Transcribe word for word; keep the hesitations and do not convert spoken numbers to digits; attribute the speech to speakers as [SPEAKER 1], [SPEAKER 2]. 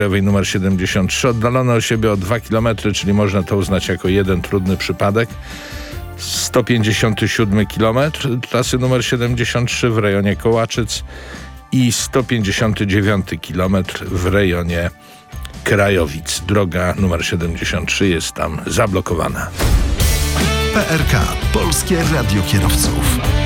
[SPEAKER 1] numer siedemdziesiąt trzy, oddalone od siebie o dwa kilometry, czyli można to uznać jako jeden trudny przypadek. sto pięćdziesiąty siódmy kilometr trasy numer siedemdziesiąt trzy w rejonie Kołaczyc i sto pięćdziesiąty dziewiąty kilometr w rejonie Krajowic. Droga numer siedemdziesiąt trzy jest tam zablokowana.
[SPEAKER 2] P R K. Polskie Radio Kierowców.